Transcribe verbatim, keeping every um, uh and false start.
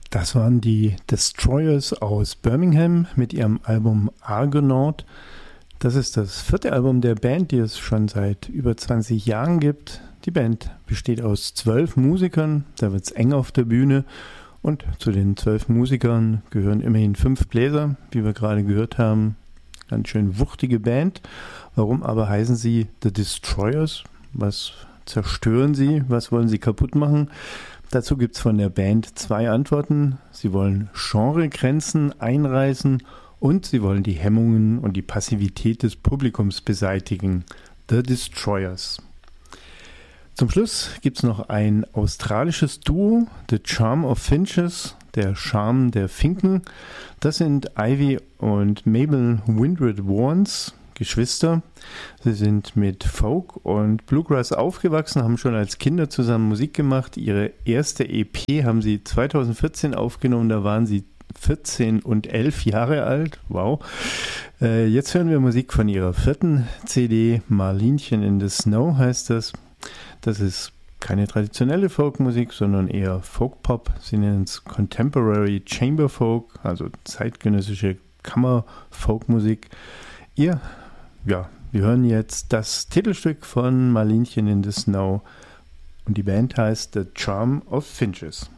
Das waren die Destroyers aus Birmingham mit ihrem Album Argonaut. Das ist das vierte Album der Band, die es schon seit über zwanzig Jahren gibt. Die Band besteht aus zwölf Musikern, da wird es eng auf der Bühne. Und zu den zwölf Musikern gehören immerhin fünf Bläser, wie wir gerade gehört haben. Ganz schön wuchtige Band. Warum aber heißen sie The Destroyers? Was zerstören sie? Was wollen sie kaputt machen? Dazu gibt es von der Band zwei Antworten. Sie wollen Genregrenzen einreißen und sie wollen die Hemmungen und die Passivität des Publikums beseitigen. The Destroyers. Zum Schluss gibt es noch ein australisches Duo, The Charm of Finches, der Charme der Finken. Das sind Ivy und Mabel Windred Warnes, Geschwister. Sie sind mit Folk und Bluegrass aufgewachsen, haben schon als Kinder zusammen Musik gemacht. Ihre erste E P haben sie zweitausendvierzehn aufgenommen, da waren sie vierzehn und elf Jahre alt. Wow. Äh, jetzt hören wir Musik von ihrer vierten C D, Marlinchen in the Snow heißt das. Das ist keine traditionelle Folkmusik, sondern eher Folk-Pop. Sie nennen es Contemporary Chamber Folk, also zeitgenössische Kammer-Folkmusik. Ihr, ja, wir hören jetzt das Titelstück von Marlinchen in the Snow und die Band heißt The Charm of Finches.